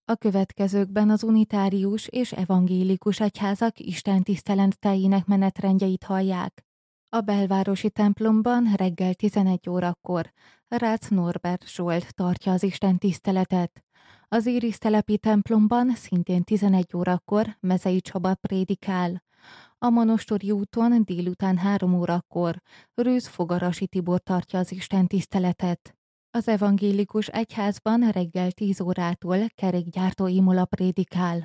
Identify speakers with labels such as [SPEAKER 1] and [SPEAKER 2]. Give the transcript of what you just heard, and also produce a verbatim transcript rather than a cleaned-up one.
[SPEAKER 1] A következőkben az unitárius és evangélikus egyházak istentiszteleteinek menetrendjeit hallják. A belvárosi templomban reggel tizenegy órakor Rácz Norbert Zsolt tartja az istentiszteletet. Az Irisztelepi templomban szintén tizenegy órakor Mezei Csaba prédikál. A Monostori úton délután három órakor Rűz Fogarasi Tibor tartja az istentiszteletet. Az evangélikus egyházban reggel tíz órától Kerékgyártó Imola prédikál.